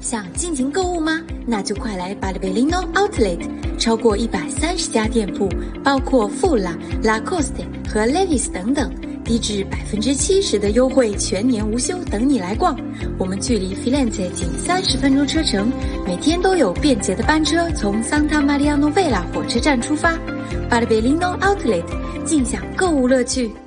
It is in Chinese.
想尽情购物吗？那就快来巴黎贝林诺 Outlet， 超过130家店铺，包括富拉、Lacoste 和 Levi's 等等，低至70%的优惠，全年无休，等你来逛。我们距离 Firenze 仅30分钟车程，每天都有便捷的班车从 Santa Maria Novella 火车站出发。巴黎贝林诺 Outlet， 尽享购物乐趣。